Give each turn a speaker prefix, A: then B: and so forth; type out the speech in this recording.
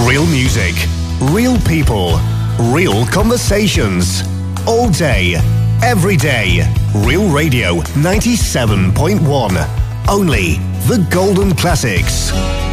A: Real music, real people, real conversations. All day, every day. Real Radio 97.1. Only the golden classics.